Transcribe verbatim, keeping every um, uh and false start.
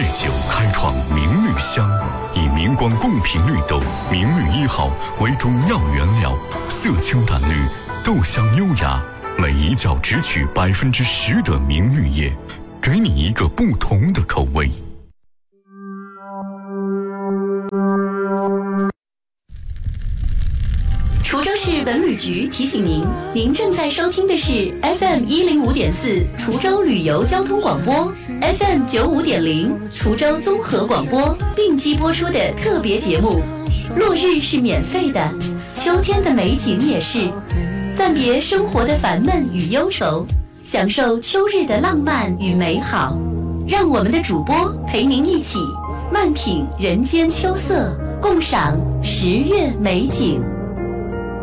酒开创明绿香，以明光贡品绿豆明绿一号为中药原料，色清淡绿，豆香优雅，每一角只取百分之十的明绿叶，给你一个不同的口味。 滁州市文旅局提醒您，您正在收听的是 F M 一零五点四滁州旅游交通广播 ，F M 九五点零滁州综合广播并机播出的特别节目。落日是免费的，秋天的美景也是。暂别生活的烦闷与忧愁，享受秋日的浪漫与美好。让我们的主播陪您一起慢品人间秋色，共赏十月美景。